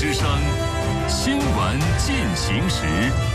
之声新闻进行时。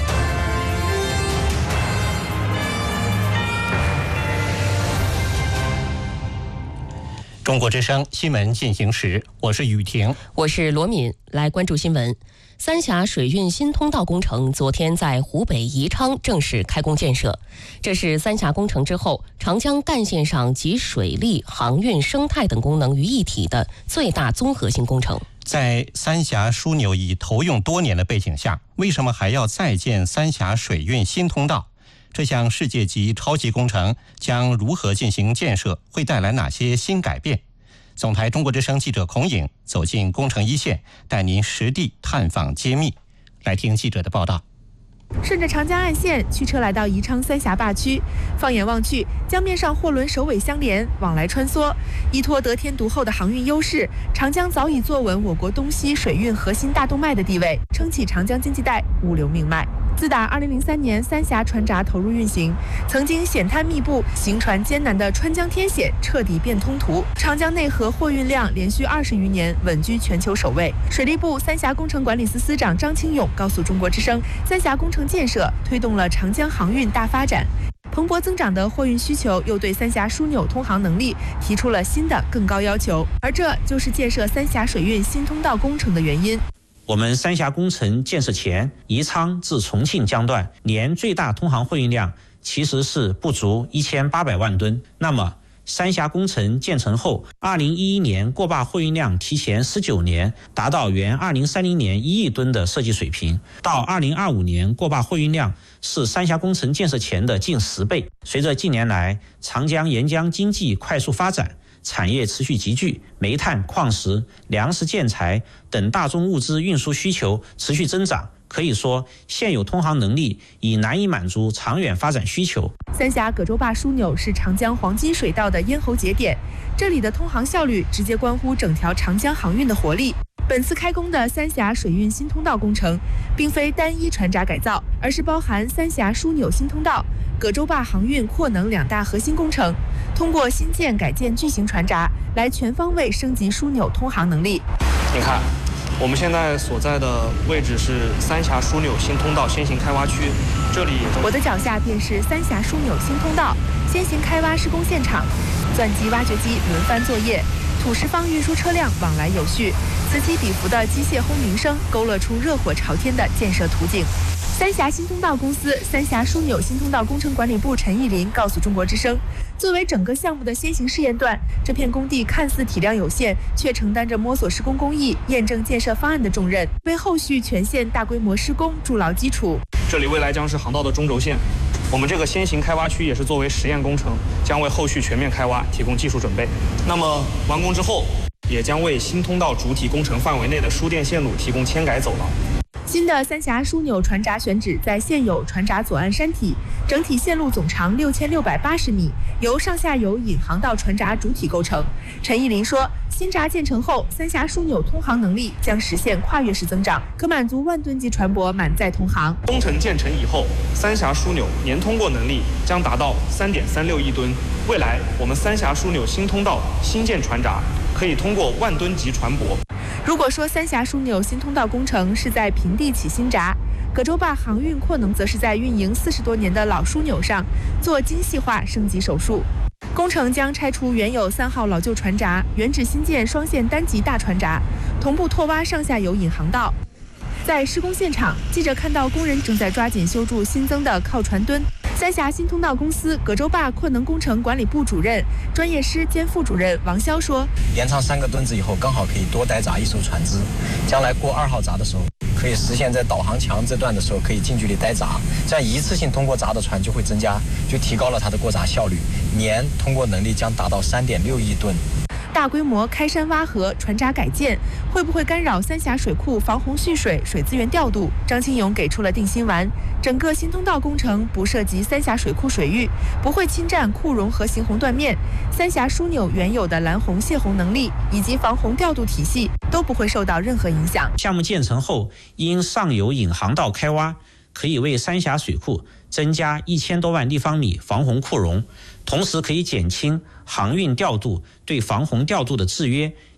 中国之声新闻进行时，我是雨婷， 我是罗敏，来关注新闻。三峡水运新通道工程昨天在湖北宜昌正式开工建设，这是三峡工程之后长江干线上集水利、航运、生态等功能于一体的最大综合性工程。 在三峡枢纽已投用多年的背景下，为什么还要再建三峡水运新通道？这项世界级超级工程将如何进行建设？会带来哪些新改变？总台中国之声记者孔颖走进工程一线，带您实地探访揭秘。来听记者的报道。 顺着长江岸线，驱车来到宜昌三峡坝区，放眼望去，江面上货轮首尾相连，往来穿梭。依托得天独厚的航运优势，长江早已坐稳我国东西水运核心大动脉的地位，撑起长江经济带物流命脉。自打2003年三峡船闸投入运行，曾经险滩密布、行船艰难的川江天险彻底变通途，长江内河货运量连续20余年稳居全球首位。水利部三峡工程管理司司长张清勇告诉中国之声，三峡工程建设推动了长江航运大发展，蓬勃增长的货运需求又对三峡枢纽通航能力提出了新的更高要求，而这就是建设三峡水运新通道工程的原因。 我们三峡工程建设前，宜昌至重庆江段年最大通航货运量其实是不足1800万吨。那么三峡工程建成后，2011年过坝货运量提前19年达到原2030年1亿吨的设计水平，到2025年过坝货运量是三峡工程建设前的近10倍。随着近年来长江沿江经济快速发展，产业持续集聚，煤炭、矿石、粮食、建材等大宗物资运输需求持续增长，可以说现有通航能力已难以满足长远发展需求。 三峡葛洲坝枢纽是长江黄金水道的咽喉节点，这里的通航效率直接关乎整条长江航运的活力。本次开工的三峡水运新通道工程，并非单一船闸改造，而是包含三峡枢纽新通道、葛洲坝航运扩能2大核心工程，通过新建改建巨型船闸来全方位升级枢纽通航能力。 你看，我们现在所在的位置是三峡枢纽新通道先行开挖区，这里我的脚下便是三峡枢纽新通道先行开挖施工现场，钻机、挖掘机轮番作业，土石方运输车辆往来有序，此起彼伏的机械轰鸣声勾勒出热火朝天的建设图景。三峡新通道公司三峡枢纽新通道工程管理部陈义林告诉中国之声，作为整个项目的先行试验段，这片工地看似体量有限，却承担着摸索施工工艺、验证建设方案的重任，为后续全线大规模施工筑牢基础。 这里未来将是航道的中轴线，我们这个先行开挖区也是作为实验工程，将为后续全面开挖提供技术准备。那么完工之后，也将为新通道主体工程范围内的输电线路提供迁改走廊。 新的三峡枢纽船闸选址在现有船闸左岸山体，整体线路总长6680米，由上下游引航道船闸主体构成。陈义林说，新闸建成后，三峡枢纽通航能力将实现跨越式增长，可满足万吨级船舶满载通航。 工程建成以后，三峡枢纽年通过能力将达到3.36亿吨。未来我们三峡枢纽新通道新建船闸可以通过万吨级船舶。 如果说三峡枢纽新通道工程是在平地起新闸，葛洲坝航运扩能则是在运营40多年的老枢纽上做精细化升级手术。工程将拆除原有3号老旧船闸，原址新建双线单级大船闸，同步拓挖上下游引航道。在施工现场，记者看到工人正在抓紧修筑新增的靠船墩。三峡新通道公司葛洲坝扩能工程管理部主任、专业师兼副主任王潇说：“ 延长3个墩子以后，刚好可以多待闸1艘船只，将来过2号闸的时候，可以实现在导航墙这段的时候可以近距离待闸，这样一次性通过闸的船就会增加，就提高了它的过闸效率，年通过能力将达到3.6亿吨。” 大规模开山挖河、船闸改建，会不会干扰三峡水库防洪蓄水、水资源调度？张清勇给出了定心丸。整个新通道工程不涉及三峡水库水域，不会侵占库容和行洪断面，三峡枢纽原有的拦洪泄洪能力以及防洪调度体系都不会受到任何影响。 项目建成后，因上游引航道开挖，可以为三峡水库增加1000多万立方米防洪库容，同时可以减轻航运调度对防洪调度的制约，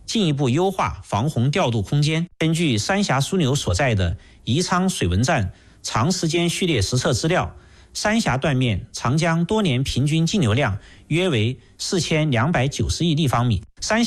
进一步优化防洪调度空间。根据三峡枢纽所在的宜昌水文站长时间序列实测资料，三峡断面长江多年平均径流量约为4290亿立方米。三峡